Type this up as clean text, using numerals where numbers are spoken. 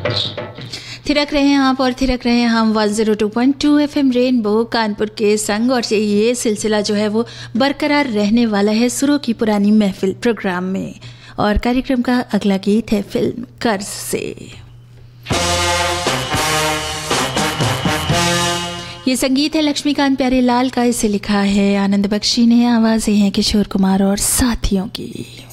थिरक रहे हैं आप और थिरक रहे हैं हम 102.2 FM रेनबो कानपुर के संग। और ये सिलसिला जो है वो बरकरार रहने वाला है सुरों की पुरानी महफिल प्रोग्राम में। और कार्यक्रम का अगला गीत है फिल्म कर्ज से। ये संगीत है लक्ष्मीकांत प्यारेलाल का, इसे लिखा है आनंद बख्शी ने, आवाज़ें हैं किशोर कुमार और साथियों की।